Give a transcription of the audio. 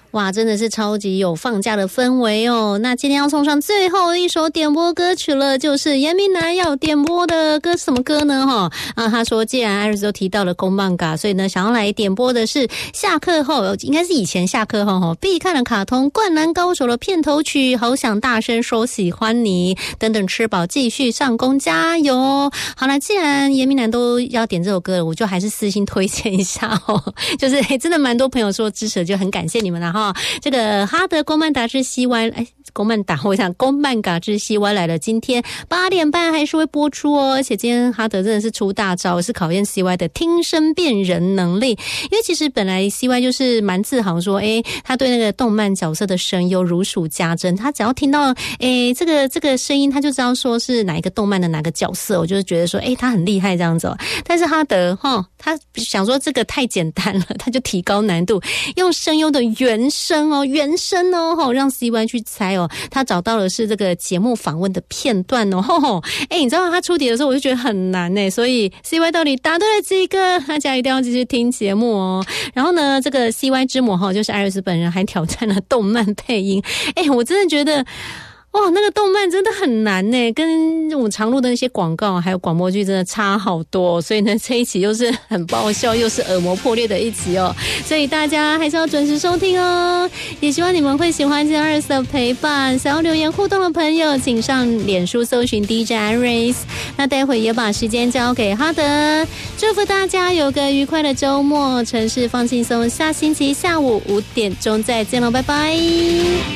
哇，真的是超级有放假的氛围哦。那今天要送上最后一首点播歌曲了，就是严明南要点播的歌，什么歌呢？他说既然艾瑞斯都提到了公漫嘎，所以呢想要来点播的是下课后，应该是以前下课后必看的卡通《灌篮高手》的片头曲，好想大声说喜欢你，等等吃饱继续上工，加油。好了，既然严明南都要点这首歌了，我就还是私心推荐一下就是真的蛮多朋友说支持，就很感谢你们了这个哈德公漫达之西湾，公漫达，我想公漫嘎之西湾来了，今天8点半还是会播出哦。而且今天哈德真的是出大招，是考验 CY 的听声辨人能力。因为其实本来 CY 就是蛮自豪说，他对那个动漫角色的声优如数家珍，他只要听到这个声音，他就知道说是哪一个动漫的哪个角色，我就是觉得说他很厉害这样子但是哈德他想说这个太简单了，他就提高难度，用声优的原声让 CY 去猜他找到的是这个节目访问的片段你知道他出题的时候我就觉得很难所以 CY 到底答对了几个，大家一定要继续听节目然后呢，这个 CY 之魔就是艾瑞斯本人还挑战了动漫配音，我真的觉得那个动漫真的很难跟我们常录的那些广告还有广播剧真的差好多，所以呢这一期又是很爆笑又是耳膜破裂的一集所以大家还是要准时收听也希望你们会喜欢今天Iris的陪伴。想要留言互动的朋友请上脸书搜寻 DJ Iris， 那待会也把时间交给哈德，祝福大家有个愉快的周末，城市放轻松，下星期下午5点钟再见咯，拜拜。